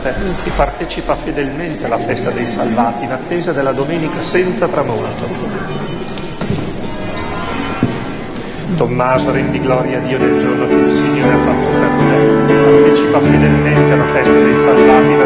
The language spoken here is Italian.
morte e partecipa fedelmente alla festa dei salvati in attesa della domenica senza tramonto. Tommaso, rendi gloria a Dio nel giorno che il Signore ha fatto per te, partecipa fedelmente alla festa dei salvati